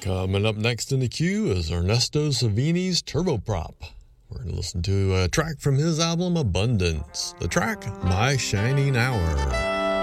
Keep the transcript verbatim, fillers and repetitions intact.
Coming up next in the queue is Ernesto Savini's Turboprop. We're going to listen to a track from his album Abundance. The track, My Shining Hour.